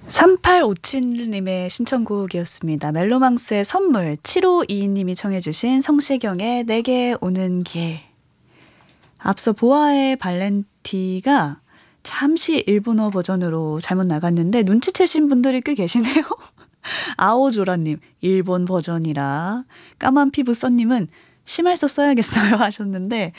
3857님의 신청곡이었습니다. 멜로망스의 선물. 7522님이 청해 주신 성시경의 내게 오는 길. 앞서 보아의 발렌티가 잠시 일본어 버전으로 잘못 나갔는데 눈치채신 분들이 꽤 계시네요. 아오조라님, 일본 버전이라. 까만 피부 써님은 심할서 써야겠어요 하셨는데,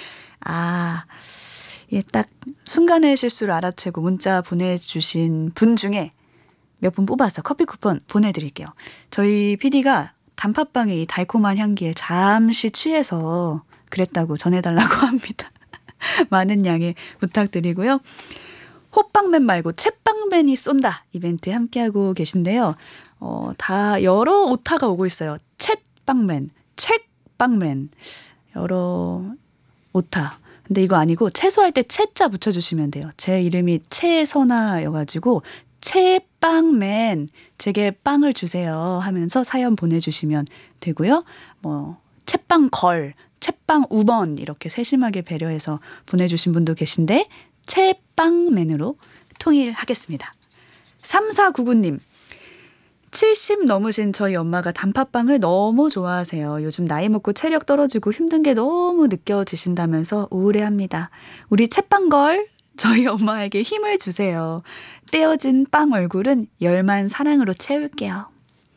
예, 딱 순간의 실수를 알아채고 문자 보내주신 분 중에 몇 분 뽑아서 커피 쿠폰 보내드릴게요. 저희 PD가 단팥빵의 이 달콤한 향기에 잠시 취해서 그랬다고 전해달라고 합니다. 많은 양해 부탁드리고요. 호빵맨 말고 채빵맨이 쏜다 이벤트 함께하고 계신데요. 다 여러 오타가 오고 있어요. 채빵맨, 책빵맨 여러 오타. 근데 이거 아니고 채소할 때 채자 붙여주시면 돼요. 제 이름이 채선아여가지고 채빵맨 제게 빵을 주세요 하면서 사연 보내주시면 되고요. 채빵걸, 채빵우번 이렇게 세심하게 배려해서 보내주신 분도 계신데 채빵맨으로 통일하겠습니다. 3499님 70 넘으신 저희 엄마가 단팥빵을 너무 좋아하세요. 요즘 나이 먹고 체력 떨어지고 힘든 게 너무 느껴지신다면서 우울해합니다. 우리 채빵걸 저희 엄마에게 힘을 주세요. 떼어진 빵 얼굴은 열만 사랑으로 채울게요.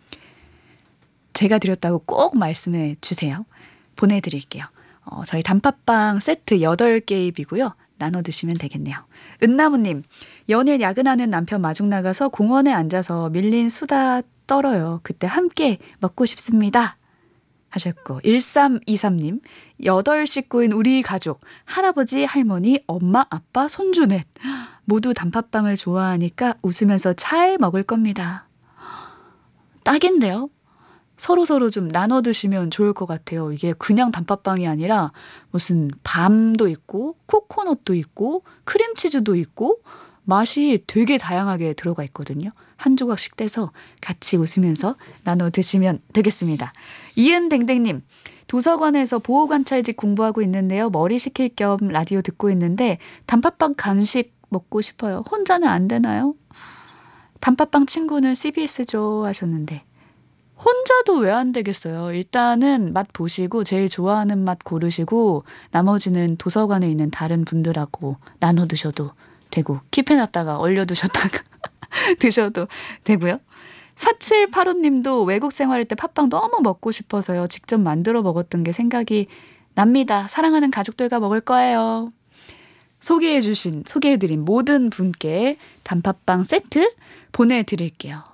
제가 드렸다고 꼭 말씀해 주세요. 보내드릴게요. 저희 단팥빵 세트 8개입이고요. 나눠 드시면 되겠네요. 은나무님, 연일 야근하는 남편 마중 나가서 공원에 앉아서 밀린 수다 떨어요. 그때 함께 먹고 싶습니다. 하셨고 1323님 8식구인 우리 가족 할아버지 할머니 엄마 아빠 손주 넷 모두 단팥빵을 좋아하니까 웃으면서 잘 먹을 겁니다. 딱인데요. 서로 좀 나눠 드시면 좋을 것 같아요. 이게 그냥 단팥빵이 아니라 무슨 밤도 있고 코코넛도 있고 크림치즈도 있고 맛이 되게 다양하게 들어가 있거든요. 한 조각씩 떼서 같이 웃으면서 나눠 드시면 되겠습니다. 이은댕댕님, 도서관에서 보호관찰직 공부하고 있는데요. 머리 식힐 겸 라디오 듣고 있는데 단팥빵 간식 먹고 싶어요. 혼자는 안 되나요? 단팥빵 친구는 CBS죠 하셨는데 혼자도 왜 안 되겠어요. 일단은 맛 보시고 제일 좋아하는 맛 고르시고 나머지는 도서관에 있는 다른 분들하고 나눠 드셔도 되고 킵해놨다가 얼려두셨다가 드셔도 되고요. 4785님도 외국 생활할 때 팥빵 너무 먹고 싶어서요. 직접 만들어 먹었던 게 생각이 납니다. 사랑하는 가족들과 먹을 거예요. 소개해드린 모든 분께 단팥빵 세트 보내드릴게요.